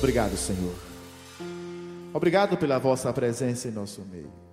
Obrigado, Senhor. Obrigado pela vossa presença em nosso meio.